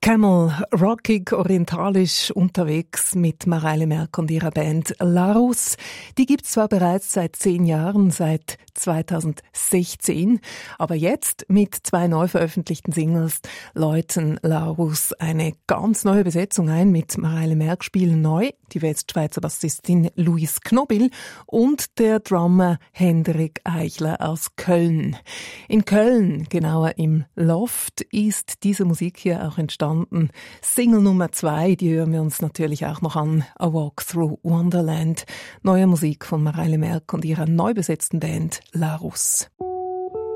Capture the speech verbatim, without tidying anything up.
Camel, rockig, orientalisch unterwegs mit Mareile Merk und ihrer Band Larus. Die gibt's zwar bereits seit zehn Jahren, seit zweitausendsechzehn, aber jetzt mit zwei neu veröffentlichten Singles läuten Larus eine ganz neue Besetzung ein. Mit Mareile Merk spielen neu die Westschweizer Bassistin Louise Knobil und der Drummer Hendrik Eichler aus Köln. In Köln, genauer im Loft, ist diese Musik hier auch entstanden. Single Nummer zwei, die hören wir uns natürlich auch noch an. A Walk Through Wonderland. Neue Musik von Mareile Merk und ihrer neu besetzten Band Larus.